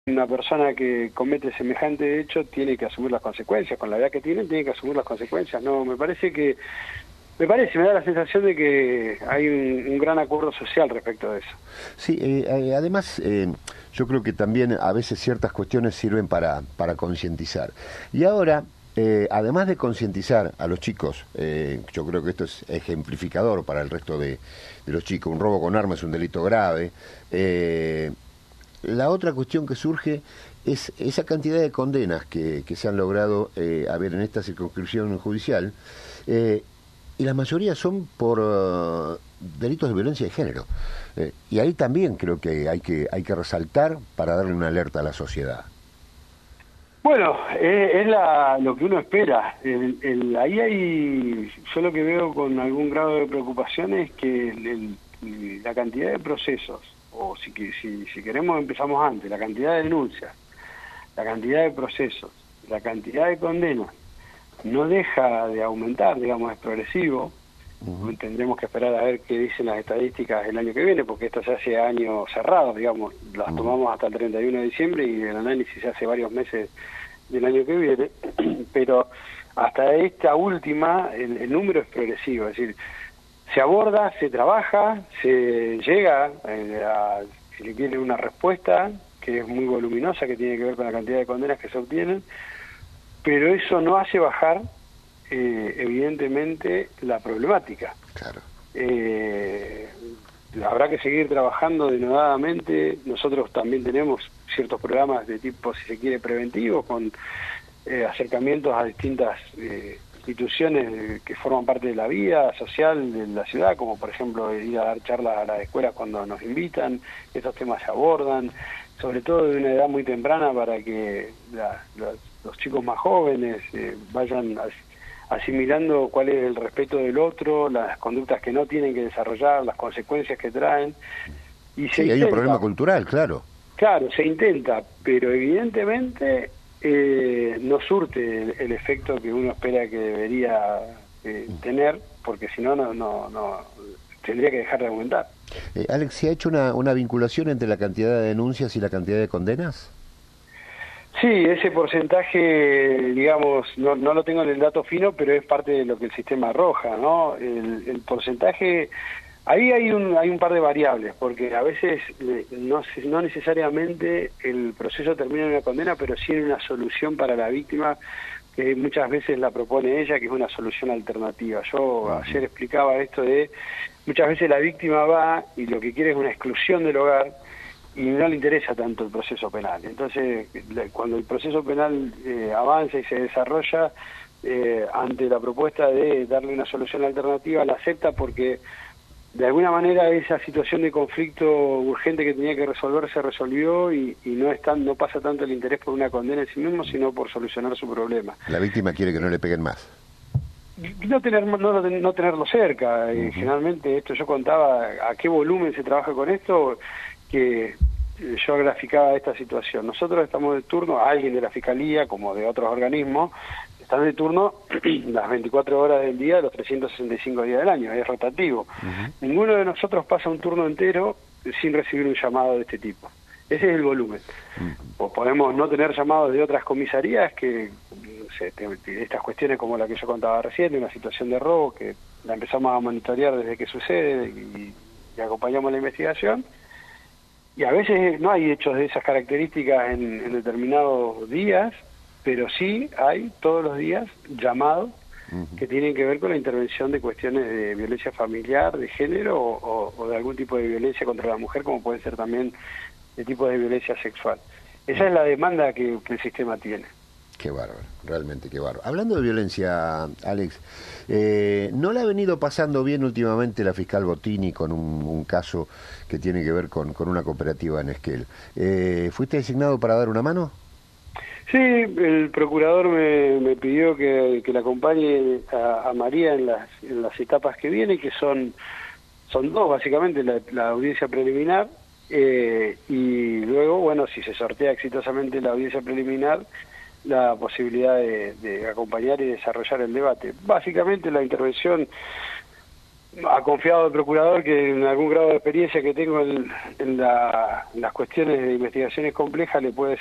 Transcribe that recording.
una persona que comete semejante hecho tiene que asumir las consecuencias, con la edad que tiene que asumir las consecuencias. No, me da la sensación de que hay un gran acuerdo social respecto de eso. Sí, además yo creo que también a veces ciertas cuestiones sirven para concientizar. Y ahora, además de concientizar a los chicos, yo creo que esto es ejemplificador para el resto de los chicos, un robo con arma es un delito grave, la otra cuestión que surge es esa cantidad de condenas que se han logrado haber en esta circunscripción judicial, y la mayoría son por delitos de violencia de género. Y ahí también creo que hay que resaltar para darle una alerta a la sociedad. Bueno, lo que uno espera. Yo lo que veo con algún grado de preocupación es que la cantidad de procesos, o si queremos empezamos antes, la cantidad de denuncias, la cantidad de procesos, la cantidad de condenas, no deja de aumentar, digamos, es progresivo. Tendremos que esperar a ver qué dicen las estadísticas el año que viene, porque esto se hace año cerrado, digamos, las tomamos hasta el 31 de diciembre y el análisis se hace varios meses del año que viene, pero hasta esta última el número es progresivo, es decir, se aborda, se trabaja, se llega si le quiere, una respuesta que es muy voluminosa, que tiene que ver con la cantidad de condenas que se obtienen, pero eso no hace bajar evidentemente la problemática. Claro. Habrá que seguir trabajando denodadamente. Nosotros también tenemos ciertos programas de tipo, si se quiere, preventivo, con acercamientos a distintas instituciones que forman parte de la vida social de la ciudad, como por ejemplo ir a dar charlas a las escuelas cuando nos invitan. Estos temas se abordan, sobre todo de una edad muy temprana, para que los chicos más jóvenes vayan asimilando cuál es el respeto del otro, las conductas que no tienen que desarrollar, las consecuencias que traen. Y sí, hay un problema cultural, claro. Claro, se intenta, pero evidentemente no surte el efecto que uno espera que debería tener, porque si no, no tendría que dejar de aumentar. Alex, ¿se ha hecho una vinculación entre la cantidad de denuncias y la cantidad de condenas? Sí, ese porcentaje, digamos, no lo tengo en el dato fino, pero es parte de lo que el sistema arroja, ¿no? El porcentaje, ahí hay un par de variables, porque a veces no necesariamente el proceso termina en una condena, pero sí en una solución para la víctima, que muchas veces la propone ella, que es una solución alternativa. Yo ayer explicaba esto de, muchas veces la víctima va y lo que quiere es una exclusión del hogar, y no le interesa tanto el proceso penal. Entonces, cuando el proceso penal avanza y se desarrolla, ante la propuesta de darle una solución alternativa, la acepta porque de alguna manera esa situación de conflicto urgente que tenía que resolver se resolvió y no pasa tanto el interés por una condena en sí mismo, sino por solucionar su problema. La víctima quiere que no le peguen más. No tenerlo cerca. Generalmente esto, yo contaba a qué volumen se trabaja con esto, que yo graficaba esta situación. Nosotros estamos de turno, alguien de la Fiscalía, como de otros organismos, están de turno las 24 horas del día, los 365 días del año, es rotativo. Ninguno de nosotros pasa un turno entero sin recibir un llamado de este tipo. Ese es el volumen. O podemos no tener llamados de otras comisarías que, no sé, estas cuestiones como la que yo contaba recién, de una situación de robo, que la empezamos a monitorear desde que sucede y acompañamos la investigación. Y a veces no hay hechos de esas características en determinados días, pero sí hay todos los días llamados que tienen que ver con la intervención de cuestiones de violencia familiar, de género o de algún tipo de violencia contra la mujer, como puede ser también de tipo de violencia sexual. Esa es la demanda que el sistema tiene. Qué bárbaro, realmente qué bárbaro. Hablando de violencia, Alex, ¿no le ha venido pasando bien últimamente la fiscal Bottini con un caso que tiene que ver con una cooperativa en Esquel? ¿Fuiste designado para dar una mano? Sí, el procurador me pidió que la acompañe a María en las etapas que vienen, que son dos, básicamente, la audiencia preliminar, y luego, bueno, si se sortea exitosamente la audiencia preliminar, la posibilidad de acompañar y desarrollar el debate. Básicamente la intervención ha confiado al procurador que en algún grado de experiencia que tengo en las cuestiones de investigaciones complejas le puede